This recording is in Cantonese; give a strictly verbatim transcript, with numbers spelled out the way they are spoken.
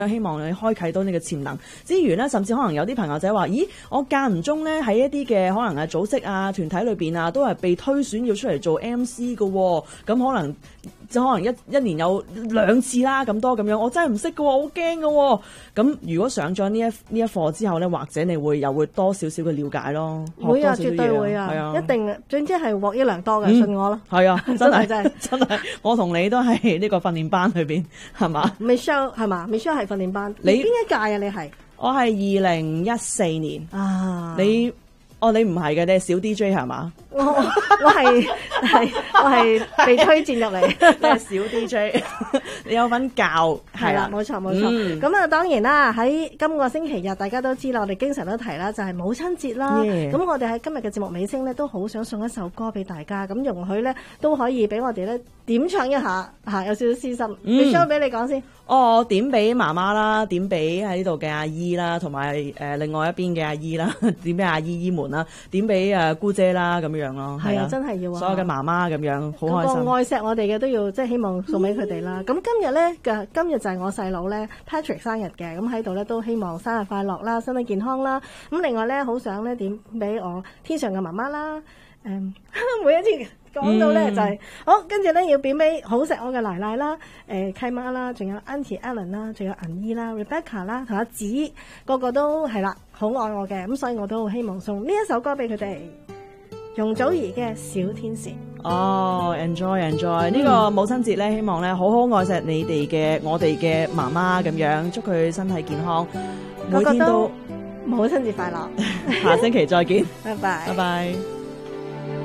希望你開啟到你嘅潛能之餘咧，甚至可能有啲朋友仔話：咦，我間唔中咧喺一啲嘅可能係組織啊、團體裏邊啊，都係被推選要出嚟做 M C 嘅喎。咁可能即可能一一年有兩次啦，咁多咁樣，我真係唔識嘅喎，好驚嘅喎。咁如果上咗呢一呢一課之後咧，或者你會又會多少少嘅了解咯。 會啊，絕對會啊， 啊一定，總之係獲益良多嘅，嗯、信我咯。 係啊，真係真係真係，我同你都係呢個訓練班裏邊，係嘛 ？Michelle 係嘛 ？Michelle 係訓練班， 你邊一屆啊？你係？ 我係二零一四年啊， 你。哦，你唔係嘅，你係小 D J 係嘛？ 我我係係我係被推薦入嚟， 你係小 D J， 你有份教係啦，冇錯冇錯。咁啊，當然啦，喺今個星期日，大家都知啦，我哋經常都提啦，就係母親節啦。咁、yeah. 我哋喺今日嘅節目尾聲咧，都好想送一首歌俾大家，咁容許咧都可以俾我哋咧點唱一下嚇，有少少私心。你想俾你講先。 哦，我點俾媽媽啦，點俾喺呢度嘅阿姨啦，同埋誒另外一邊嘅阿姨啦，點俾阿姨姨們啦，點俾誒姑姐啦咁樣咯，係啊，真係要啊，所有嘅媽媽咁樣好開心。個愛錫我哋嘅都要即係希望送俾佢哋啦。咁、嗯、今日咧嘅今日就係我細佬咧 Patrick 生日嘅，咁喺度咧都希望生日快樂啦，身體健康啦。咁另外咧好想咧點俾我天上嘅媽媽啦，誒、嗯、每一次。講到咧就係、是嗯、好，跟住咧要點俾好錫我嘅奶奶啦，誒、呃、契媽啦，仲有 Auntie Ellen 啦，仲有銀姨啦 Rebecca 啦，同阿子個個都係啦，好愛我嘅，咁所以我都好希望送呢一首歌俾佢哋，容祖兒嘅小天使。 哦 ，enjoy enjoy 呢、嗯、個母親節咧，希望咧好好愛錫你哋嘅我哋嘅媽媽咁樣，祝佢身體健康，每天都母親節快樂， 下星期再見， 拜拜， 拜拜。